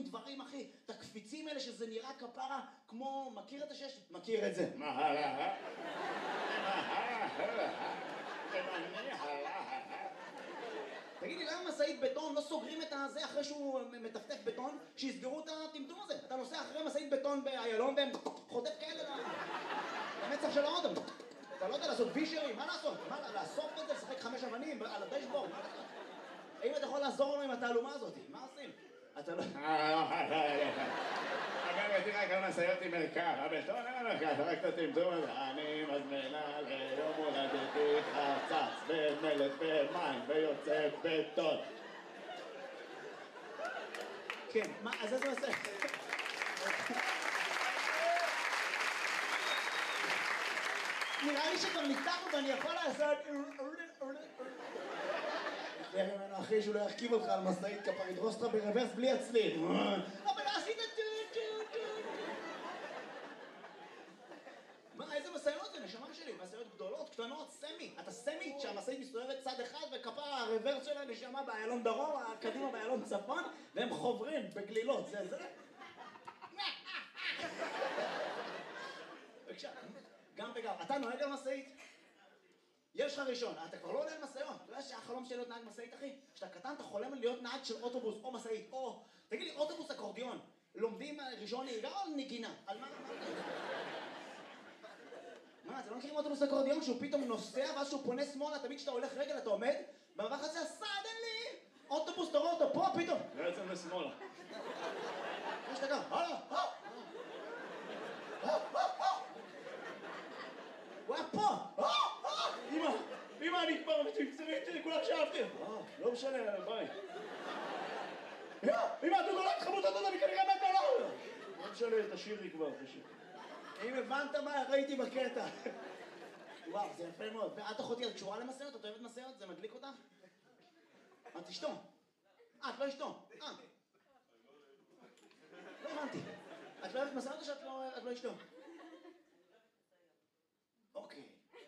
דברים, אחי. את הקפיצים האלה שזה נראה כפרה כמו... מכיר את השש? מכיר את זה. תגיד לי, למה משאית בטון לא סוגרים את הזה אחרי שהוא מטפטף בטון? שיסגרו את הטמטום הזה. אתה נוסע אחרי משאית בטון באיילון והם חוטף כאלה למצח של האוטו. אתה לא יודע לעשות וישרים, מה לעשות? מה לעשות את זה? לשחק 5 אבנים על הדשבורד, מה לעשות? האם אתה יכול לעזור לנו עם התעלומה הזאת? מה עושים? אתה לא... אגב, תראה כמה משאיות עם מרכב, הבטון אין מרכב, רק את הטמטום הזה. אני מזמינה ליום הולדתי חצץ במלט במים ויוצא בטון. כן, מה, אז איזה עושה? נראה לי שכבר ניתח אותו, אני יכול לעשות... תראה ממנו אחי שהוא לא ירכיב אותך על משאית כפר, ידרוס אותך ברוורס בלי הצליל. אבל לא עשית טו. מה, איזה משאיות זה? נשמה שלי, משאיות גדולות, קטנות, סמי. אתה סמי שהמשאית מסתובבת צד אחד וכפר הרוורס שלה נשמה באיילון דרום, קדימה באיילון צפון, והם חוברים בגלילות, זה. בבקשה, גם וגם. אתה נוהג על משאית? יש לך ראשון, אתה כבר לא עולה על משאיות. אתה יודע שהחלום שלי להיות נהג משאית, אחי? כשאתה קטן, אתה חולם על להיות נהג של אוטובוס או משאית, או... תגיד לי, אוטובוס אקורדיון, לומדים ראשון נהיגה או נגינה? על מה? מה, אתם לא מכירים אוטובוס אקורדיון שהוא פתאום נוסע ואז שהוא פונה שמאלה, תמיד כשאתה הולך רגל אתה עומד, במעבר חצי סדנלי! אוטובוס, תראו אותו, פה פתאום! לא יוצא לשמאלה. מה שאתה גם? הוא היה פה! אמא, אני כבר מצמצרית, כולם שאהבתי. לא משנה, ביי. אמא, אתה נולד חמוד, אתה נולד, כנראה מת עליו. לא משנה, תשאיר לי כבר, תשאיר. אם הבנת מה ראיתי בקטע. וואו, זה יפה מאוד. ואת אחותי, את קשורה למשאיות? את אוהבת משאיות? זה מדליק אותך? את אשתו. את לא אשתו. לא הבנתי. את לא אוהבת משאיות או שאת לא אשתו? אוקיי.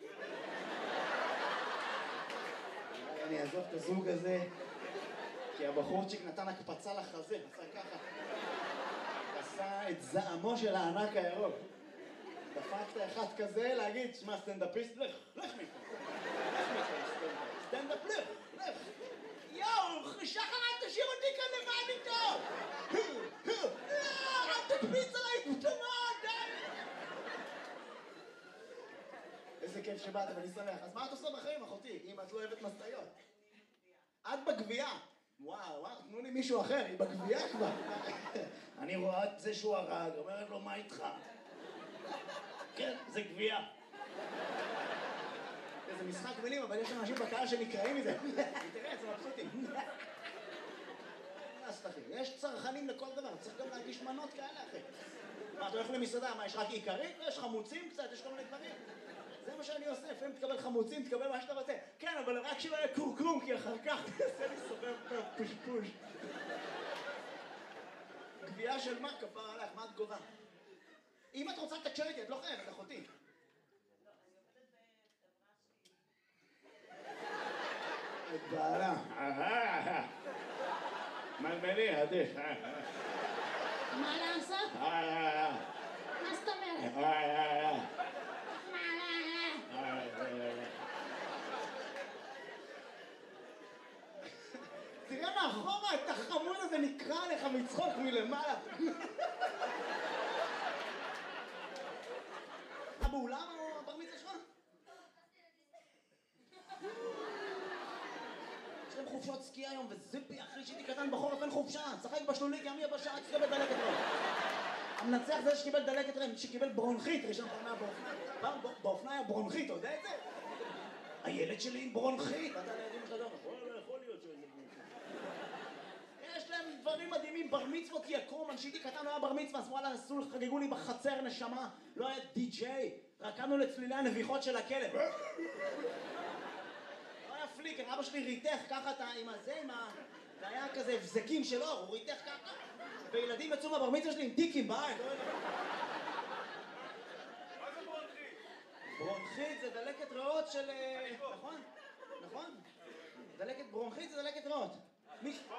אני אעזוב את הזוג הזה, כי הבחורצ'יק נתן הקפצה לחזה, עשה ככה. עשה את זעמו של הענק הירוק. דפקת אחד כזה להגיד, שמע, סטנדאפיסט, לך מפה. סטנדאפ, לך. יואו, שחר, תשאיר אותי כאן לבד איתו. אל תקפיץ עליי, תמוד, די. איזה כיף שבאת, ואני שמח. אז מה את עושה בחיים, אחותי, אם את לא אוהבת משאיות? את בגבייה. וואו, תנו לי מישהו אחר, היא בגבייה כבר. אני רואה את זה שהוא הרג, אומרת לו, מה איתך? כן, זה גבייה. זה משחק מילים, אבל יש אנשים בקהל שנקראים מזה. תראה, זה מבסוטים. יש צרכנים לכל דבר, צריך גם להגיש מנות כאלה, אחי. מה, אתה הולך למסעדה, מה, יש רק עיקרית? יש חמוצים קצת, יש כל מיני דברים. זה מה שאני עושה, לפעמים תקבל חמוצים, תקבל מה שאתה רוצה. כן, אבל רק שלא יהיה קורקום, כי אחר כך תעשה לי סובב פוש. גבייה של מה? כפר עליך, מה את גובה? אם את רוצה לתקשר איתי, את לא חייבת, אחותי. את בעלה. מלמלי, עדיף. מה לעשות? מה זאת אומרת? תראה מאחורה, את החמוד הזה נקרא לך מצחוק מלמעלה. באולם או הבר מצווה שלך? יש להם חופשות סקי היום, וזיפי אחרי שהייתי קטן בחורף אין חופשה. צחק בשלולית, ימי הבשעה, תקבל דלקת רם. המנצח זה שקיבל דלקת רם, שקיבל ברונכית, ראשון פעם באופניים. באופניים היה ברונכית, אתה יודע את זה? הילד שלי עם ברונכית. אתה לילדים שלך גם, יכול להיות שזה ברונכית. יש להם דברים מדהימים, בר מצוות יקום, כשהייתי קטן לא היה בר מצווה, אז וואלה, חגגו לי בחצר נשמה, לא היה די-ג'יי, רקדנו לצלילי הנביחות של הכלב. לא היה פליקר, אבא שלי ריתך ככה עם הזה, זה היה כזה הבזקים שלו, הוא ריתך ככה, וילדים יצאו מהבר מצווה שלי עם טיקים בעין. מה זה ברונכית? ברונכית זה דלקת ריאות של... נכון? דלקת ברונכית זה דלקת ריאות.